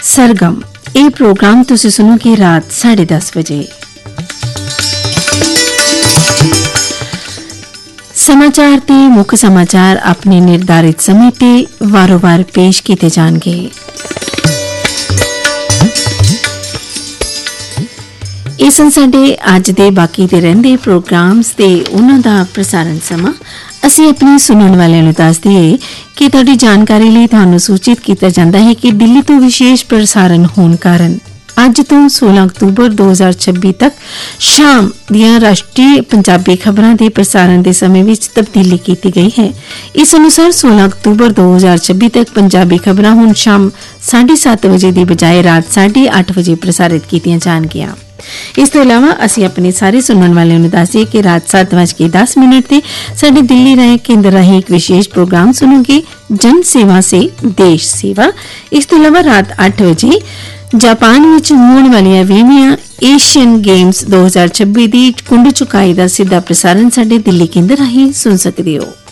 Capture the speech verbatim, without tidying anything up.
सरगम ये प्रोग्राम तुसी सुनोगे रात साढ़े दस बजे। समाचार ते मुख्य समाचार अपने निर्धारित समय ते वारों वार पेश किए जाएंगे। ਇਹ ਸਨ ਸਾਡੇ ਅੱਜ ਦੇ ਬਾਕੀ ਦੇ ਰਹਿੰਦੇ ਪ੍ਰੋਗਰਾਮਸ ਤੇ ਉਹਨਾਂ ਦਾ ਪ੍ਰਸਾਰਣ ਸਮਾਂ। ਅਸੀਂ ਆਪਣੇ ਸੁਣਨ ਵਾਲਿਆਂ ਨੂੰ ਦੱਸ ਦਈਏ ਕਿ ਤੁਹਾਡੀ ਜਾਣਕਾਰੀ ਲਈ ਤੁਹਾਨੂੰ ਸੂਚਿਤ ਕੀਤਾ ਜਾਂਦਾ ਹੈ ਕਿ ਦਿੱਲੀ ਤੋਂ ਵਿਸ਼ੇਸ਼ ਪ੍ਰਸਾਰਣ ਹੋਣ ਕਾਰਨ ਅੱਜ ਤੋਂ सोलह ਅਕਤੂਬਰ दो हज़ार छब्बीस ਤੱਕ ਸ਼ਾਮ ਦੀਆਂ ਰਾਸ਼ਟਰੀ ਪੰਜਾਬੀ ਖਬਰਾਂ ਦੇ ਪ੍ਰਸਾਰਣ ਦੇ ਸਮੇਂ ਵਿੱਚ ਤਬਦੀਲੀ ਕੀਤੀ ਗਈ ਹੈ। ਇਸ ਅਨੁਸਾਰ सोलह ਅਕਤੂਬਰ दो हज़ार छब्बीस ਤੱਕ ਪੰਜਾਬੀ ਖਬਰਾਂ ਹੁਣ ਸ਼ਾਮ साढ़े सात ਵਜੇ ਦੀ ਬਜਾਏ ਰਾਤ साढ़े आठ ਵਜੇ ਪ੍ਰਸਾਰਿਤ ਕੀਤੀਆਂ ਜਾਣਗੀਆਂ। ਇਸ ਤੋਂ ਇਲਾਵਾ ਅਸੀਂ ਆਪਣੇ ਸਾਰੇ ਸੁਣਨ ਵਾਲਿਆਂ ਨੂੰ ਦੱਸੀਏ ਕਿ ਰਾਤ सात बज के दस मिनट ਤੇ ਸਾਡੇ ਦਿੱਲੀ ਰਾਏ ਕੇਂਦਰ ਰਾਹੀਂ ਇੱਕ ਵਿਸ਼ੇਸ਼ ਪ੍ਰੋਗਰਾਮ ਸੁਣੋਗੇ ਜਨ ਸੇਵਾ ਸੇ ਦੇਸ਼ ਸੇਵਾ। ਇਸ ਤੋਂ ਇਲਾਵਾ ਰਾਤ आठ ਵਜੇ ਜਾਪਾਨ ਵਿੱਚ ਹੋਣ ਵਾਲੀਆਂ ਵੀਹਵੀਆਂ ਏਸ਼ੀਅਨ ਗੇਮਸ दो हज़ार छब्बीस ਦੀ ਕੁੰਡ ਚੁਕਾਈ ਦਾ ਸਿੱਧਾ ਪ੍ਰਸਾਰਣ ਸਾਡੇ ਦਿੱਲੀ ਕੇਂਦਰ ਰਾਹੀਂ ਸੁਣ ਸਕਦੇ ਹੋ।